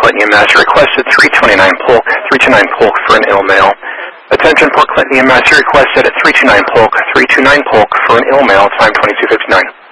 Clinton EMS. Requested 329 Polk for an ill male. Attention Port Clinton EMS. Requested at 329 Polk for an ill male. Time 22:59.